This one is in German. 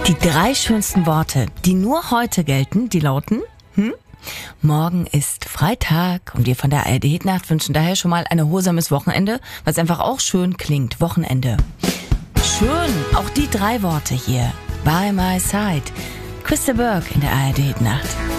Die 3 schönsten Worte, die nur heute gelten, die lauten, morgen ist Freitag und wir von der ARD Hitnacht wünschen daher schon mal ein erholsames Wochenende, was einfach auch schön klingt, Wochenende. Schön, auch die 3 Worte hier, by my side. Chris de Burgh in der ARD Hitnacht.